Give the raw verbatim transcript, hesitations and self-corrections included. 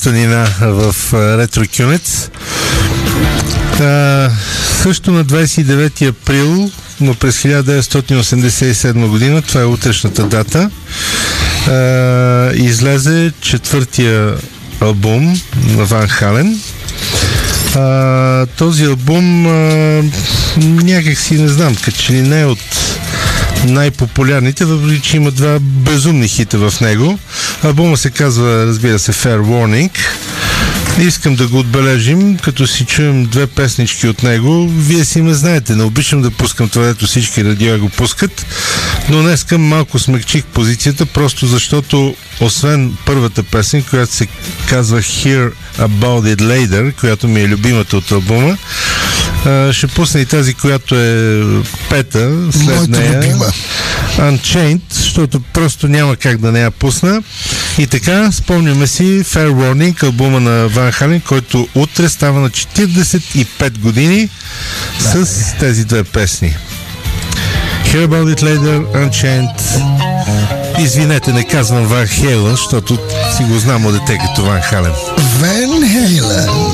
престъпнина в Ретро Кюнец. А, също на двадесет и девети април, но през хиляда деветстотин осемдесет и седма година, това е утрешната дата, а, излезе четвъртия албум на Ван Хален. А, този албум а, някак си не знам, като че ли не е от най-популярните, въпреки че има два безумни хита в него. Албума се казва, разбира се, Fair Warning. Искам да го отбележим, като си чуем две песнички от него. Вие си ме знаете, не обичам да пускам това, дето всички радио го пускат, но днеска малко смекчих позицията, просто защото освен първата песен, която се казва Hear About It Later, която ми е любимата от албума, ще пусна и тази, която е пета след Моята нея, любима. Unchained, защото просто няма как да не я пусна. И така, спомняме си Fair Warning, албума на Ван Хален, който утре става на четиридесет и пет години, да, с тези две песни. Hear About It Later, Unchained. Извинете, не казвам Ван Хейлен, защото си го знам от дете като Ван Хален. Ван Хейлен.